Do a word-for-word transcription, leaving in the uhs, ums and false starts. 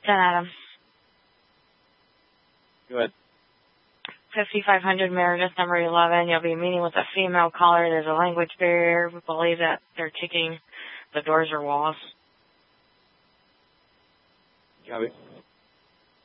ten Adam. Go ahead. fifty-five hundred Meredith, number eleven. You'll be meeting with a female caller. There's a language barrier. We believe that they're kicking the doors or walls. Copy.